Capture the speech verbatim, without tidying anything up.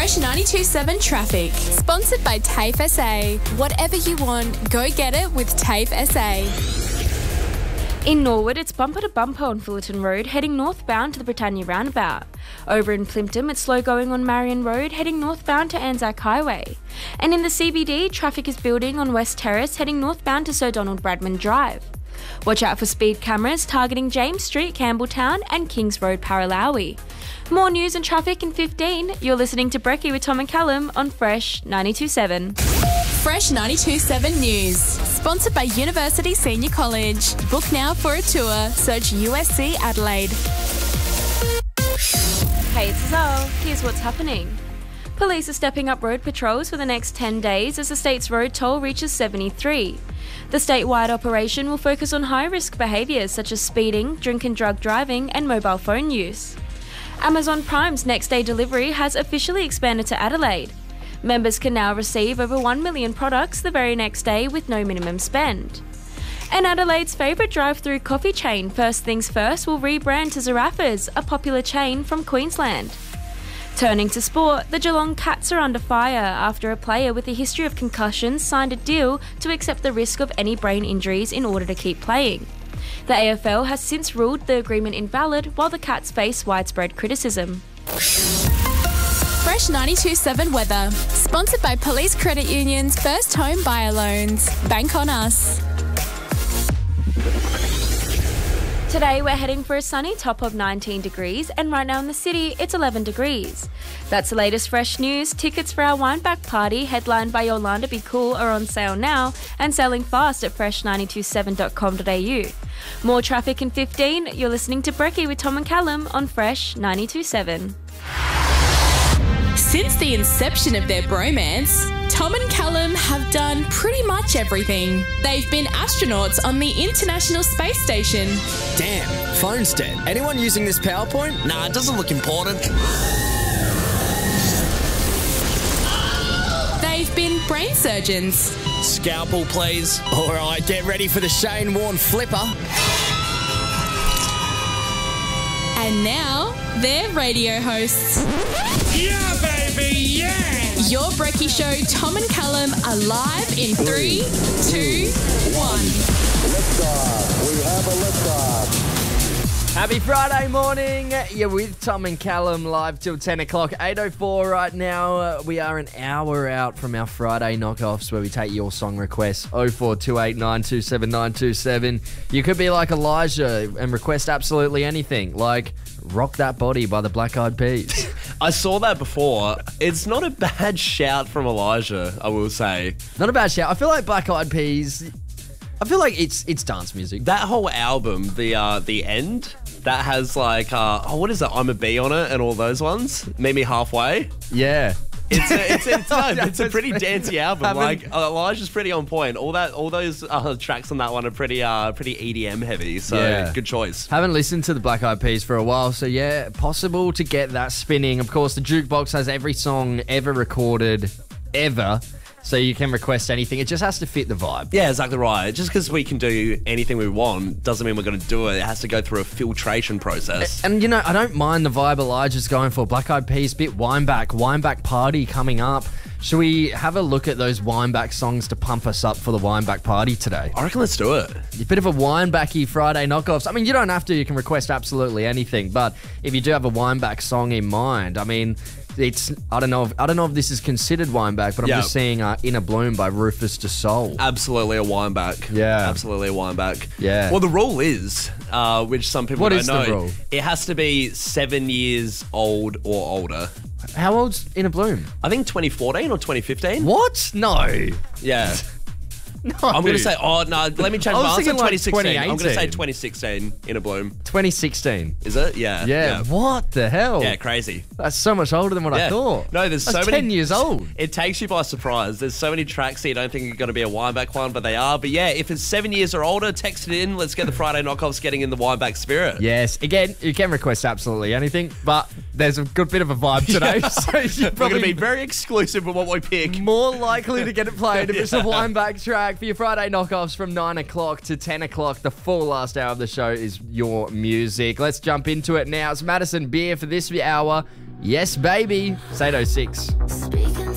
Fresh ninety-two point seven Traffic. Sponsored by TAFE S A. Whatever you want, go get it with TAFE S A. In Norwood, it's bumper to bumper on Fullerton Road, heading northbound to the Britannia roundabout. Over in Plympton, it's slow going on Marion Road, heading northbound to Anzac Highway. And in the C B D, traffic is building on West Terrace, heading northbound to Sir Donald Bradman Drive. Watch out for speed cameras targeting James Street, Campbelltown and Kings Road, Paralawi. More news and traffic in fifteen. You're listening to Brekkie with Tom and Callum on Fresh ninety-two point seven. Fresh ninety-two point seven News. Sponsored by University Senior College. Book now for a tour. Search U S C Adelaide. Hey, it's Azal. Here's what's happening. Police are stepping up road patrols for the next ten days as the state's road toll reaches seventy-three. The statewide operation will focus on high-risk behaviours such as speeding, drink and drug driving and mobile phone use. Amazon Prime's next-day delivery has officially expanded to Adelaide. Members can now receive over one million products the very next day with no minimum spend. And Adelaide's favourite drive-through coffee chain, First Things First, will rebrand to Zarafas, a popular chain from Queensland. Turning to sport, the Geelong Cats are under fire after a player with a history of concussions signed a deal to accept the risk of any brain injuries in order to keep playing. The A F L has since ruled the agreement invalid while the Cats face widespread criticism. Fresh ninety-two point seven Weather. Sponsored by Police Credit Union's First Home Buyer Loans. Bank on us. Today we're heading for a sunny top of nineteen degrees and right now in the city it's eleven degrees. That's the latest fresh news. Tickets for our Wineback party headlined by Yolanda Be Cool are on sale now and selling fast at fresh nine two seven dot com dot a u. More traffic in fifteen. You're listening to Brekkie with Tom and Callum on Fresh ninety-two point seven. Since the inception of their bromance, Tom and Callum have done pretty much everything. They've been astronauts on the International Space Station. Damn, phone's dead. Anyone using this PowerPoint? Nah, it doesn't look important. They've been brain surgeons. Scalpel, please. All right, get ready for the Shane Warne flipper. And now, they're radio hosts. Yeah, baby, yeah! Your Brekkie Show, Tom and Callum, are live in three, two, one. Liftoff. We have a liftoff. Happy Friday morning. You're with Tom and Callum live till ten o'clock. eight oh four right now. Uh, we are an hour out from our Friday knockoffs where we take your song requests. oh four two eight nine two seven nine two seven. You could be like Elijah and request absolutely anything, like Rock That Body by the Black Eyed Peas. I saw that before. It's not a bad shout from Elijah, I will say. Not a bad shout. I feel like Black Eyed Peas, I feel like it's it's dance music. That whole album, the uh, the end, that has like, uh, oh, what is that? I'm a Bee on it and all those ones. Meet Me Halfway. Yeah. It's a, it's, a, it's, a, Yeah, it's a pretty dancey album. Haven't- Like uh, Elijah's pretty on point. All that, all those uh, tracks on that one are pretty, uh, pretty E D M heavy. So Yeah. good choice. Haven't listened to the Black Eyed Peas for a while, so yeah, possible to get that spinning. Of course, the jukebox has every song ever recorded, ever, so you can request anything. It just has to fit the vibe. Yeah, exactly right. Just because we can do anything we want doesn't mean we're going to do it. It has to go through a filtration process. And, you know, I don't mind the vibe Elijah's going for. Black Eyed Peas, bit Wineback, Wineback party coming up. Should we have a look at those Wineback songs to pump us up for the Wineback party today? I reckon let's do it. A bit of a Winebacky Friday knockoffs. I mean, you don't have to. You can request absolutely anything. But if you do have a Wineback song in mind, I mean, it's I don't know. If, I don't know if this is considered Wineback, but I'm Yeah. just seeing uh, "In a Bloom" by Rufus Du Sol. Absolutely a Wineback. Yeah. Absolutely a Wineback. Yeah. Well, the rule is, uh, which some people What don't is the know, rule? it has to be seven years old or older. How old's "In a Bloom"? I think twenty fourteen or twenty fifteen. What? No. Yeah. No. I'm going to say, oh, no, let me change I was my answer. thinking like twenty sixteen. I'm going to say twenty eighteen. twenty sixteen in a bloom. twenty sixteen. Is it? Yeah. Yeah. What the hell? Yeah, crazy. That's so much older than what I Yeah. thought. No, there's That's so many. ten years old. It takes you by surprise. There's so many tracks that you don't think are going to be a Wineback one, but they are. But yeah, if it's seven years or older, text it in. Let's get the Friday knockoffs getting in the Wineback spirit. Yes. Again, you can request absolutely anything, but there's a good bit of a vibe today. So you're We're probably going to be very exclusive with what we pick. more likely to get it played if it's a Yeah. Wineback track for your Friday knockoffs from nine o'clock to ten o'clock. The full last hour of the show is your music. Let's jump into it now. It's Madison Beer for this hour. Yes, baby. It's eight oh six.